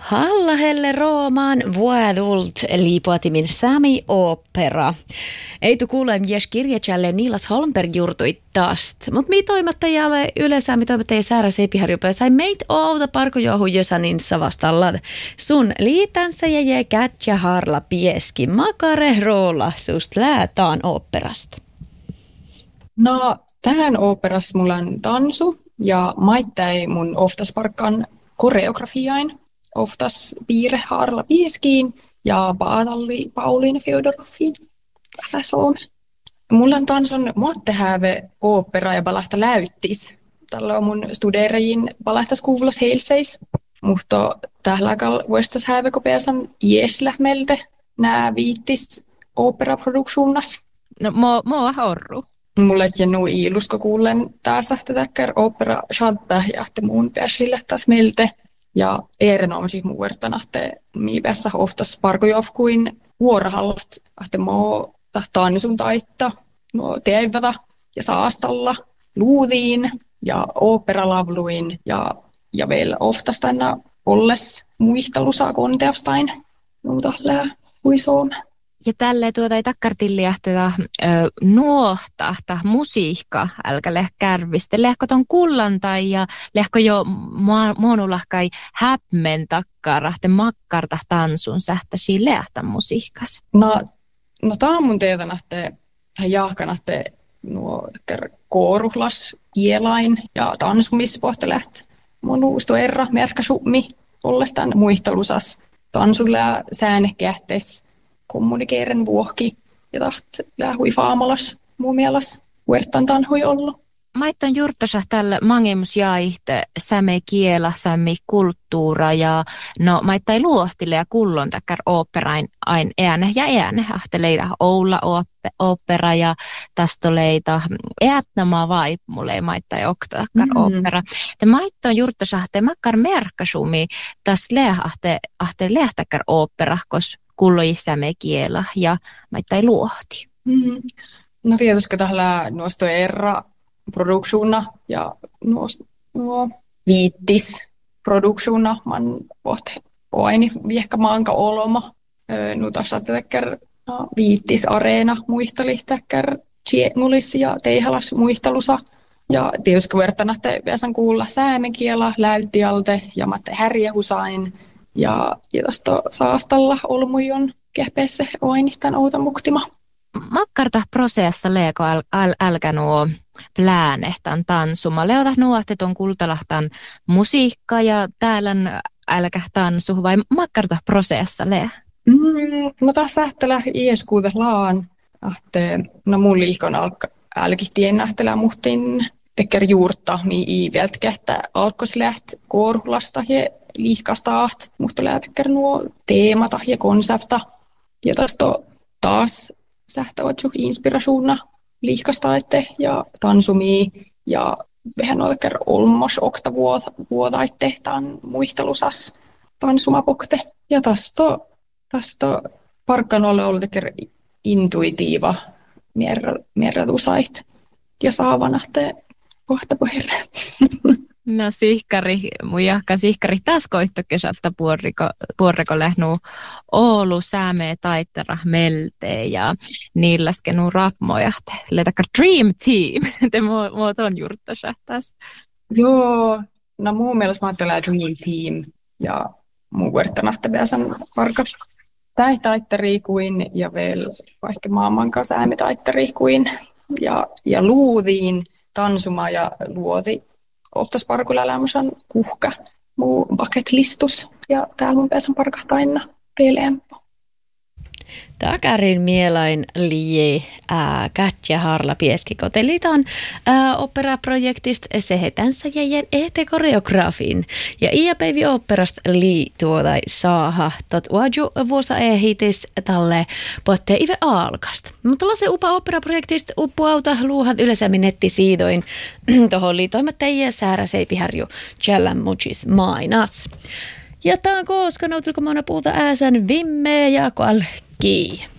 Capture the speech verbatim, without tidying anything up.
Hallahelle Roomaan vuodult liipuatimin Sami opera. Ei tu kuule mies kirjachalle Niilas Holmberg juurtui tästä. Mut mi toimattajalle yleensä mi toimattaja Saara Seipiharjupö sai meit outa parko johu Jösaninsa vastalla. Sun liitänsä ja jäi Katja Harla Pieski makare roola sust läätaan operasta. No tähän operassa mulla on tansu ja maittai mun oftasparkkan koreografiain. Oftas piirre Harla Pieskiin ja Paatalli Pauliina Fjodorofiin. Tässä on. Mulla on tansun muottehääve opera ja palahta läyttis. Tällä on mun studeerajin palahtas kuulos heilseis. Mutta tällä aikalla voistas hääve kopeasan ieslähmelte nää viittis operaproduksjonas. No mo mo horru. Mulla ei nuu iilusko kuulen taas tätäkär opera chantta ja että muun pääsille taas melte. Ja erinomaisesti muuertana, että minä päässä oftas parkojofkuin vuorohallat, että minä tahtaan sun taittaa, nuo teevätä ja saastalla, luudiin ja operalavluin ja, ja vielä oftas tänä olles muistelusaa konteastain, muuta lää huisoon. Ja tälle tuota ei takkartillia tätä nuohtahta musiikka, älkä leh kärviste. Lehko ton kullantai ja lehko jo muonulahkai häpmen takkarahte makkarta tansun sähtäsi lehtä musiikkas. No, no tää on mun teetän, että jahkanahte nuo kooruhlas ielain ja tansumispohta läht. Mun uustu erra merkka summi ollestaan muistelusas tansulle ja säänehkähtes. Kommunikeeren vuohki ja taht lähui faamalas muu mielas huertan tanhui ollut. Maitton juurtosa tällä mangemus jaihte säme kiela, säme kulttuura ja no maittai luohtille ja kullon takkar operain ain ääne ja ääne. Ahteleita Oula opera ja tästä leita äätnämaa vai mulle maittai okta takkar mm-hmm. opera. Te maitton juurtosa ahte makkar merkkasumi tässä leahte ahte lehtäkkar opera, kos kullo säme kiela ja maittai luohti. Mm-hmm. No tietysti tällä nuosto erra produksjona ja nuo, nuo viittis produksjona man pohti aini viehkä maanka oloma. Nu tässä täkkär no, viittis areena muisteli täkkär tjengulis ja teihalas muistelusa. Ja tietysti vertana, että pääsen kuulla säämenkiela läyttialte ja matte härjehusain. Ja, ja tuosta saastalla olmujon kehpeessä aini tämän outa muktima. Makkarta prosessa leeko äl, äl, älkä nuo pläänehtan tansuma. Leota nuohtet on kultalahtan musiikka ja täällä älkä tansu vai makkarta prosessa lee? Mm, no tässä lähtelä ieskuutas laan. Ahte, no mun liikon alka älkihtien lähtelä muhtin tekker juurta, niin i vältkähtä alkos läht koorulasta ja liikastaat, mutta lähtekär nuo teemata ja konsepta. Ja tästä taas sähtä otsu inspirationa liikastaitte ja tansumii ja vähän oikein olmos okta vuotaitte tämän muistelusas tansumapokte. Ja tästä, tästä parkkan ole ollut intuitiiva mierrätusait ja saavana te kohta pohjärre. No sihkari, mun jahka sihkari taas koitto kesättä puorriko, puorriko lähnuu Oulu, Säämee, Taittara, Melte ja niilläskenu rakmojahte. Letakka Dream Team, te muot on juurtasa taas. Joo, no muun mielestä mä ajattelen Dream Team ja muu vertanahte pääsen parkas. Tai taittari kuin ja vielä vaikka maailman kanssa Sääme taittari kuin ja, ja luudiin tansuma ja luoti. Oftas parkulla elämys on kuhka, muu bucket-listus ja täällä mun päässä on parkahta aina pelempo. Takarin mielain lii äh, Katja Harla Pieski kotelitaan äh, operaprojektista sehetänsä jäjen ehte koreografin. Ja iäpäivi operasta lii tuoda saaha tot uaju vuosa ehitis tälle poitte ive alkasta. Mutta lase upa operaprojektista uppuauta luuhat yleisemmin nettisiidoin tohon liitoimat teijä Saara Seipiharju Challan Mujis mainas. Ja tämä on koska noutilko maana puhuta ääsän vimme ja kalkki.